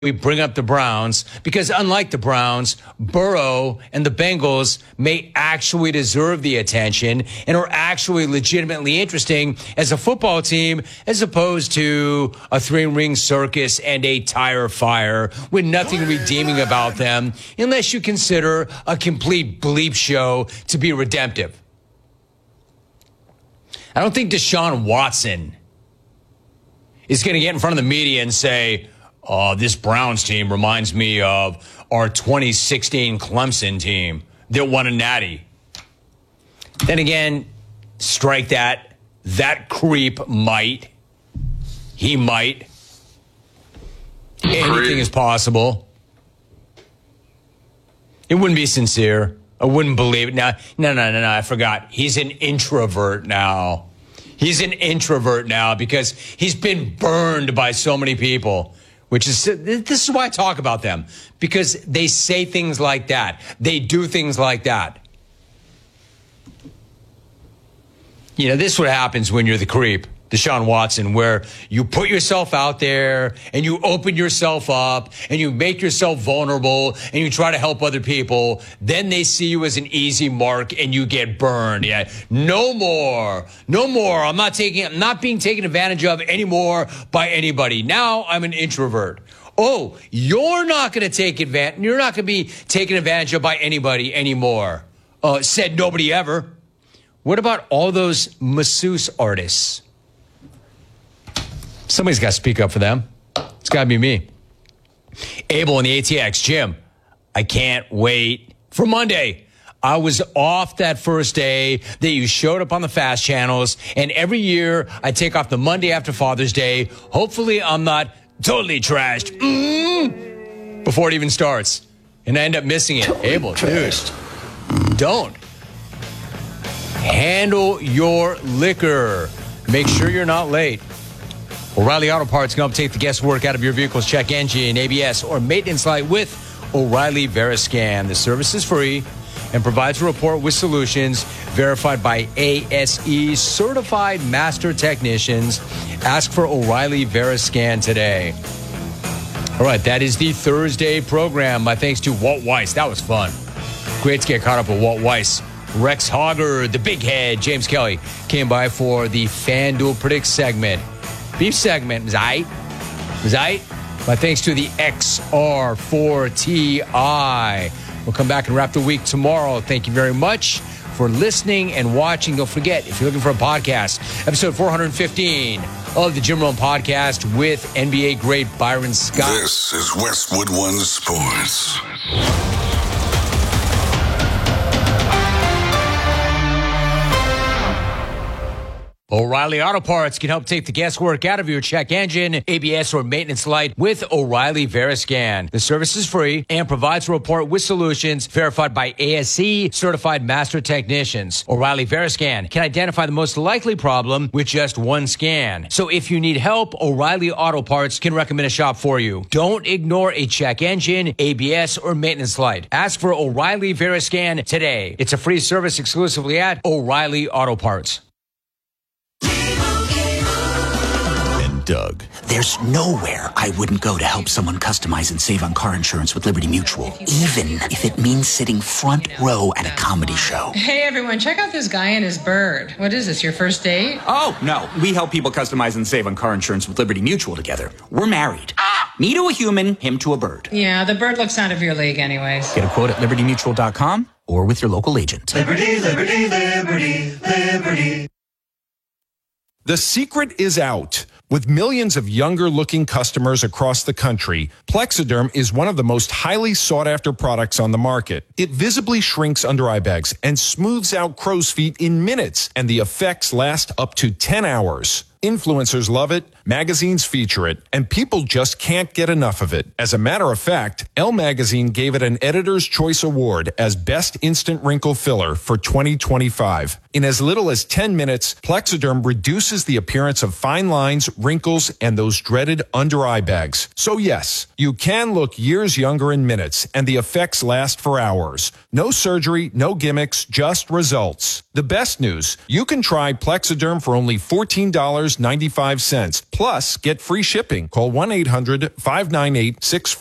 we bring up the Browns because unlike the Browns, Burrow and the Bengals may actually deserve the attention and are actually legitimately interesting as a football team as opposed to a three-ring circus and a tire fire with nothing redeeming about them unless you consider a complete bleep show to be redemptive. I don't think Deshaun Watson is going to get in front of the media and say, this Browns team reminds me of our 2016 Clemson team that won a natty. Then again, strike that. That creep might. He might. Anything is possible. It wouldn't be sincere. I wouldn't believe it. No, I forgot. He's an introvert now. He's an introvert now because he's been burned by so many people. This is why I talk about them, because they say things like that. They do things like that. You know, this is what happens when you're the creep, Deshaun Watson, where you put yourself out there and you open yourself up and you make yourself vulnerable and you try to help other people. Then they see you as an easy mark and you get burned. Yeah, no more. I'm not being taken advantage of anymore by anybody. Now I'm an introvert. Oh, you're not going to take advantage. You're not going to be taken advantage of by anybody anymore. Said nobody ever. What about all those masseuse artists? Somebody's got to speak up for them. It's got to be me. Abel in the ATX gym. I can't wait for Monday. I was off that first day that you showed up on the fast channels. And every year I take off the Monday after Father's Day. Hopefully I'm not totally trashed before it even starts. And I end up missing it. Abel, dude, don't. Handle your liquor. Make sure you're not late. O'Reilly Auto Parts can help take the guesswork out of your vehicle's check engine, ABS, or maintenance light with O'Reilly Veriscan. The service is free and provides a report with solutions verified by ASE certified master technicians. Ask for O'Reilly Veriscan today. All right, that is the Thursday program. My thanks to Walt Weiss. That was fun. Great to get caught up with Walt Weiss. Rex Hogger, the big head, James Kelly, came by for the FanDuel Predict segment. Beef segment was aight. My thanks to the XR4TI. We'll come back and wrap the week tomorrow. Thank you very much for listening and watching. Don't forget, if you're looking for a podcast, episode 415 of the Jim Rome Podcast with NBA great Byron Scott. This is Westwood One Sports. O'Reilly Auto Parts can help take the guesswork out of your check engine, ABS, or maintenance light with O'Reilly Veriscan. The service is free and provides a report with solutions verified by ASE certified master technicians. O'Reilly Veriscan can identify the most likely problem with just one scan. So if you need help, O'Reilly Auto Parts can recommend a shop for you. Don't ignore a check engine, ABS, or maintenance light. Ask for O'Reilly Veriscan today. It's a free service exclusively at O'Reilly Auto Parts. Doug. There's nowhere I wouldn't go to help someone customize and save on car insurance with Liberty Mutual, even if it means sitting front row at a comedy show. Hey, everyone, check out this guy and his bird. What is this, your first date? Oh, no. We help people customize and save on car insurance with Liberty Mutual together. We're married. Me to a human, him to a bird. Yeah, the bird looks out of your league anyways. Get a quote at libertymutual.com or with your local agent. Liberty, liberty, liberty, liberty. The secret is out. With millions of younger-looking customers across the country, Plexiderm is one of the most highly sought-after products on the market. It visibly shrinks under eye bags and smooths out crow's feet in minutes, and the effects last up to 10 hours. Influencers love it, magazines feature it, and people just can't get enough of it. As a matter of fact, Elle Magazine gave it an Editor's Choice Award as Best Instant Wrinkle Filler for 2025. In as little as 10 minutes, Plexiderm reduces the appearance of fine lines, wrinkles, and those dreaded under-eye bags. So yes, you can look years younger in minutes, and the effects last for hours. No surgery, no gimmicks, just results. The best news, you can try Plexiderm for only $14 $2.95. Plus, get free shipping. Call 1-800-598-64